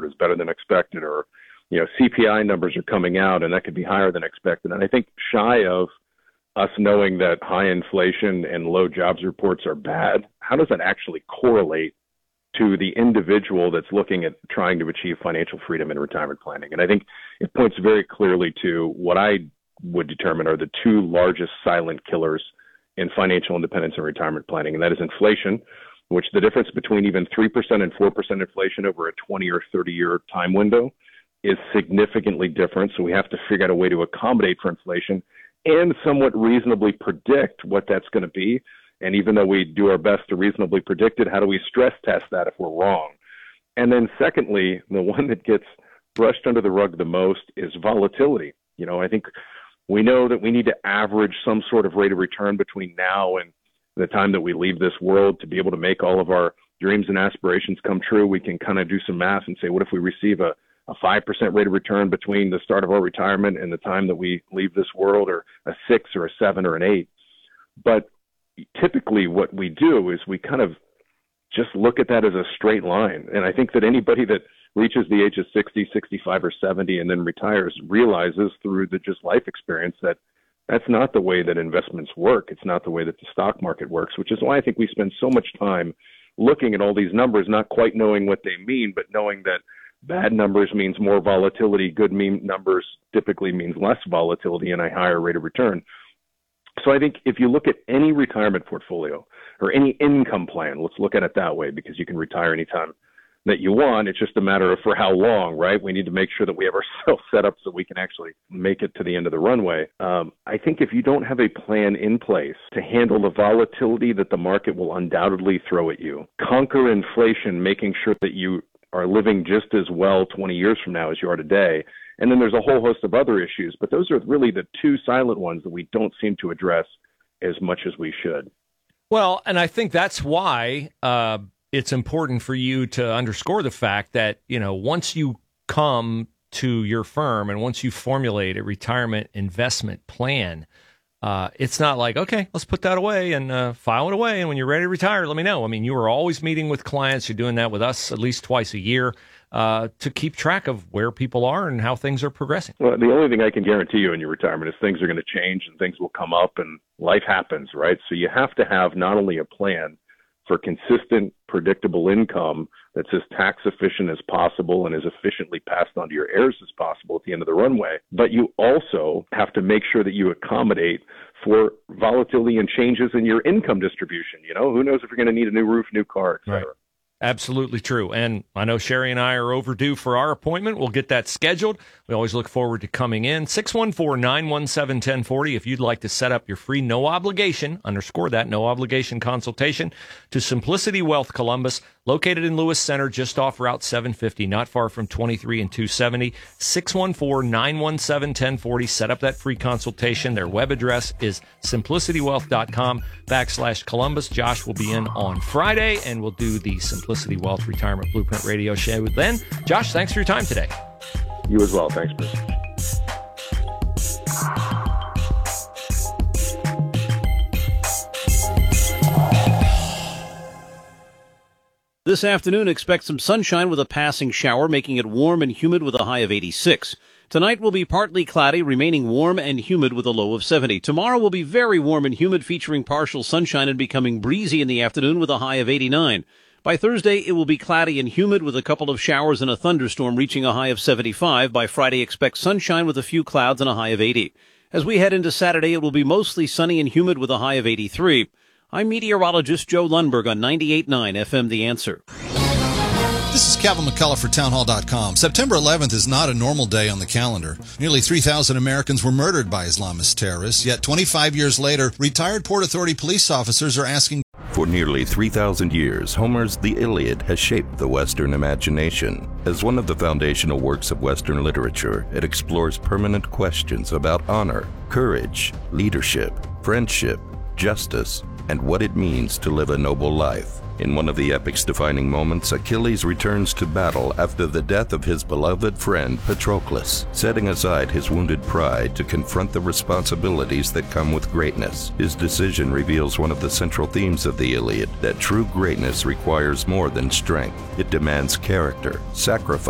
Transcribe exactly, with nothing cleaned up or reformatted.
report is better than expected, or, you know, C P I numbers are coming out and that could be higher than expected. And I think shy of us knowing that high inflation and low jobs reports are bad, how does that actually correlate to the individual that's looking at trying to achieve financial freedom in retirement planning? And I think it points very clearly to what I would determine are the two largest silent killers in financial independence and retirement planning, and that is inflation, which the difference between even three percent and four percent inflation over a twenty or thirty year time window is significantly different. So we have to figure out a way to accommodate for inflation and somewhat reasonably predict what that's going to be. And even though we do our best to reasonably predict it, how do we stress test that if we're wrong? And then secondly, the one that gets brushed under the rug the most is volatility. You know, I think we know that we need to average some sort of rate of return between now and the time that we leave this world to be able to make all of our dreams and aspirations come true. We can kind of do some math and say, what if we receive a, a five percent rate of return between the start of our retirement and the time that we leave this world, or a six or a seven or an eight? But typically what we do is we kind of just look at that as a straight line. And I think that anybody that reaches the age of sixty, sixty-five, or seventy and then retires realizes through the just life experience that that's not the way that investments work. It's not the way that the stock market works, which is why I think we spend so much time looking at all these numbers, not quite knowing what they mean, but knowing that bad numbers means more volatility. Good mean numbers typically means less volatility and a higher rate of return. So I think if you look at any retirement portfolio or any income plan, let's look at it that way, because you can retire anytime that you want. It's just a matter of for how long, right? We need to make sure that we have ourselves set up so we can actually make it to the end of the runway. Um, I think if you don't have a plan in place to handle the volatility that the market will undoubtedly throw at you, conquer inflation, making sure that you are living just as well twenty years from now as you are today. And then there's a whole host of other issues, but those are really the two silent ones that we don't seem to address as much as we should. Well, and I think that's why uh, it's important for you to underscore the fact that, you know, once you come to your firm and once you formulate a retirement investment plan, uh, it's not like, okay, let's put that away and uh, file it away. And when you're ready to retire, let me know. I mean, you are always meeting with clients. You're doing that with us at least twice a year uh, to keep track of where people are and how things are progressing. Well, the only thing I can guarantee you in your retirement is things are going to change and things will come up and life happens, right? So you have to have not only a plan for consistent, predictable income that's as tax efficient as possible and as efficiently passed on to your heirs as possible at the end of the runway, but you also have to make sure that you accommodate for volatility and changes in your income distribution. You know, who knows if you're going to need a new roof, new car, et cetera. Right. Absolutely true. And I know Sherry and I are overdue for our appointment. We'll get that scheduled. We always look forward to coming in. six one four, nine one seven, one zero four zero if you'd like to set up your free no obligation, underscore that, no obligation consultation to Simplicity Wealth Columbus, located in Lewis Center, just off Route seven fifty, not far from twenty-three and two seventy. six one four, nine one seven, one zero four zero. Set up that free consultation. Their web address is simplicitywealth.com backslash Columbus. Josh will be in on Friday, and we'll do the Simplicity Wealth Retirement Blueprint Radio show then. Josh, thanks for your time today. You as well. Thanks, Bruce. This afternoon, expect some sunshine with a passing shower, making it warm and humid with a high of eighty-six. Tonight will be partly cloudy, remaining warm and humid with a low of seventy. Tomorrow will be very warm and humid, featuring partial sunshine and becoming breezy in the afternoon with a high of eighty-nine. By Thursday, it will be cloudy and humid with a couple of showers and a thunderstorm, reaching a high of seventy-five. By Friday, expect sunshine with a few clouds and a high of eighty. As we head into Saturday, it will be mostly sunny and humid with a high of eighty-three. I'm meteorologist Joe Lundberg on ninety-eight point nine F M The Answer. This is Calvin McCullough for townhall dot com. September eleventh is not a normal day on the calendar. Nearly three thousand Americans were murdered by Islamist terrorists, yet twenty-five years later, retired Port Authority police officers are asking. For nearly three thousand years, Homer's The Iliad has shaped the Western imagination. As one of the foundational works of Western literature, it explores permanent questions about honor, courage, leadership, friendship, justice, and what it means to live a noble life. In one of the epic's defining moments, Achilles returns to battle after the death of his beloved friend Patroclus, setting aside his wounded pride to confront the responsibilities that come with greatness. His decision reveals one of the central themes of the Iliad, that true greatness requires more than strength. It demands character, sacrifice,